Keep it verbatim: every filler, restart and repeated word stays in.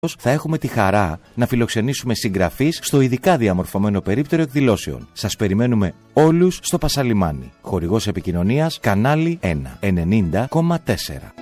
θα έχουμε τη χαρά να φιλοξενήσουμε συγγραφείς στο ειδικά διαμορφωμένο περίπτερο εκδηλώσεων. Σας περιμένουμε όλους στο Πασαλιμάνι. Χορηγός επικοινωνίας Κανάλι ένα ενενήντα κόμμα τέσσερα.